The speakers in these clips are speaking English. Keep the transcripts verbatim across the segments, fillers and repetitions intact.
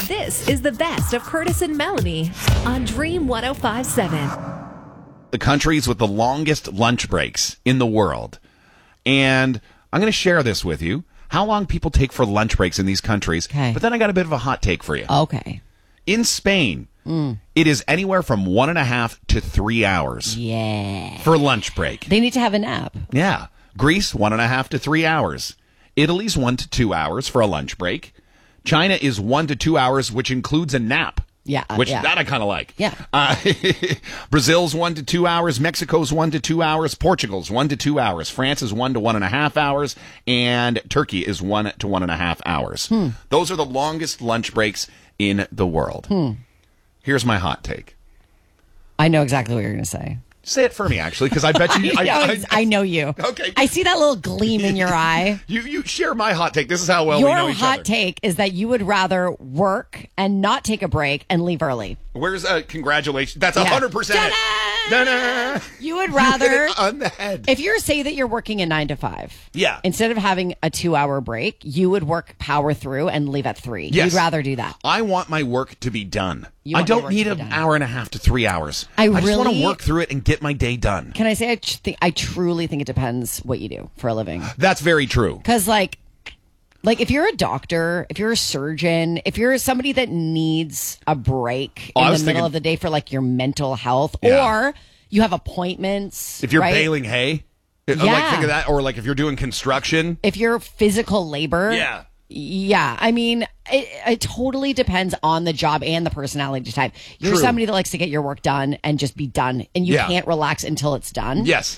This is the best of Curtis and Melanie on Dream one oh five point seven. The countries with the longest lunch breaks in the world. And I'm going to share this with you, how long people take for lunch breaks in these countries. Okay. But then I got a bit of a hot take for you. Okay. In Spain, mm. it is anywhere from one and a half to three hours Yeah. for lunch break. They need to have a nap. Yeah. Greece, one and a half to three hours. Italy's one to two hours for a lunch break. China is one to two hours, which includes a nap. Yeah. Which, yeah. that I kind of like. Yeah. Uh, Brazil's one to two hours. Mexico's one to two hours. Portugal's one to two hours. France is one to one and a half hours. And Turkey is one to one and a half hours. Hmm. Those are the longest lunch breaks in the world. Hmm. Here's my hot take. I know exactly what you're going to say. Say it for me, actually, because I bet you. I, know, I, I, I know you. Okay. I see that little gleam in your eye. You you share my hot take. This is how well your we know each hot other. take is that you would rather work and not take a break and leave early. Where's uh, congratulations? That's a Yeah. hundred percent. Ta-da! You would rather on the head. if you say that you're working a nine to five. Yeah. Instead of having a two hour break, you would work power through and leave at three. Yes. You'd rather do that. I want my work to be done. You I want your don't work need to an be done. hour and a half to three hours. I just want to really- work through it and get my day done. Can I say I, tr- think, I truly think it depends what you do for a living? That's very true. Because, like, like if you're a doctor, if you're a surgeon, if you're somebody that needs a break Oh, I in the was middle thinking- of the day for like your mental health, Yeah. or you have appointments, If you're right? baling hay, like Yeah. think of that, or like if you're doing construction. if you're physical labor, Yeah. yeah. I mean, it, it totally depends on the job and the personality type. You're True. somebody that likes to get your work done and just be done, and you Yeah. can't relax until it's done. Yes.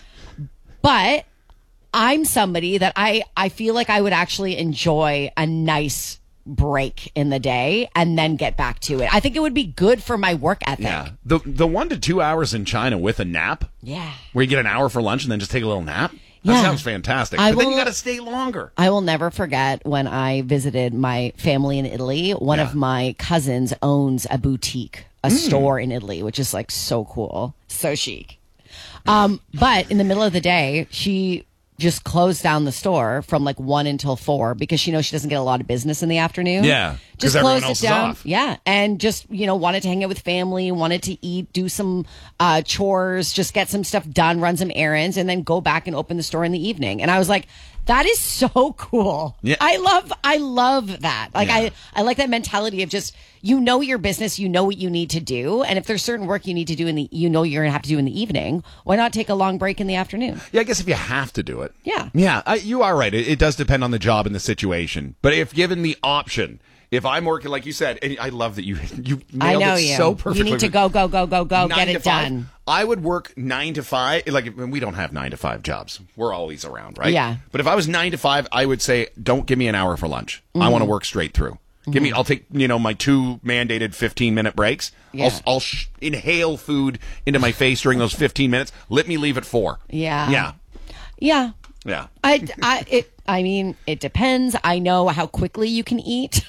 But I'm somebody that I, I feel like I would actually enjoy a nice break in the day and then get back to it. I think it would be good for my work ethic. Yeah. The the one to two hours in China with a nap, Yeah. where you get an hour for lunch and then just take a little nap. That Yeah. sounds fantastic. I but then you will- got to stay longer. I will never forget when I visited my family in Italy. One Yeah. of my cousins owns a boutique, a store in Italy, which is like so cool, so chic. Um, but in the middle of the day, she just closed down the store from like one until four because she knows she doesn't get a lot of business in the afternoon. Yeah, 'cause just everyone closed else it is down. off. Yeah, and just you know wanted to hang out with family, wanted to eat, do some uh, chores, just get some stuff done, run some errands, and then go back and open the store in the evening. And I was like, that is so cool. Yeah. I love, I love that. Like Yeah. I, I like that mentality of just you know your business, you know what you need to do, and if there's certain work you need to do in the, you know you're gonna have to do in the evening. Why not take a long break in the afternoon? Yeah, I guess if you have to do it. Yeah. Yeah, I, you are right. It, it does depend on the job and the situation. But if given the option, if I'm working, like you said, and I love that you you I nailed know it you. so perfectly. You need to go, go, go, go, go, Nine get to it five. done. I would work nine to five. Like and we don't have nine to five jobs. We're always around, right? Yeah. But if I was nine to five, I would say, don't give me an hour for lunch. I want to work straight through. Give me. I'll take you know my two mandated fifteen minute breaks. Yeah. I'll, I'll sh- inhale food into my face during those fifteen minutes. Let me leave at four. Yeah. Yeah. Yeah. Yeah. I, I, it, I mean, it depends. I know how quickly you can eat.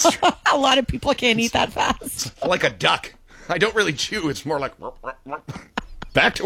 A lot of people can't eat that fast. Like a duck. I don't really chew. It's more like back to